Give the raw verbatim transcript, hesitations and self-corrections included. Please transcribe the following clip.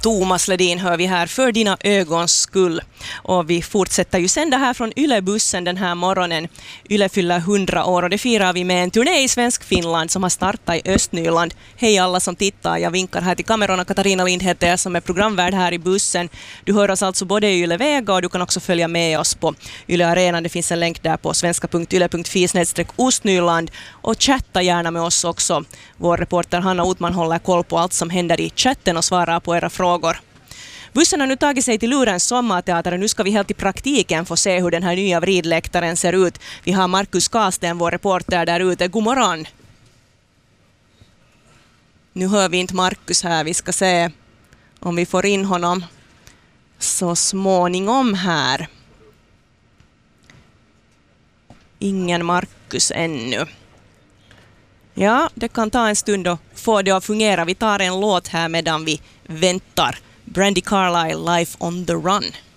Thomas Ledin hör vi här för dina ögons skull. Och vi fortsätter ju sända här från Yle-bussen den här morgonen. Yle fyller hundra år och det firar vi med en turné i Svensk Finland som har startat i Östnyland. Hej alla som tittar, jag vinkar här till kamerorna. Katarina Lind heter jag som är programvärd här i bussen. Du hör oss alltså både i Yle Vega och du kan också följa med oss på Yle Arena. Det finns en länk där på svenska punkt yle punkt fi snedstreck Ostnyland och chatta gärna med oss också. Vår reporter Hanna Otman håller koll på allt som händer i chatten och svarar på era frågor. Bussen har nu tagit sig till Lurens sommarteater och nu ska vi helt i praktiken få se hur den här nya vridläktaren ser ut. Vi har Markus Kasten, vår reporter där ute. God morgon! Nu hör vi inte Markus här. Vi ska se om vi får in honom så småningom här. Ingen Markus ännu. Ja, det kan ta en stund att få det att fungera. Vi tar en låt här medan vi väntar. Brandy Carlile, Life on the Run.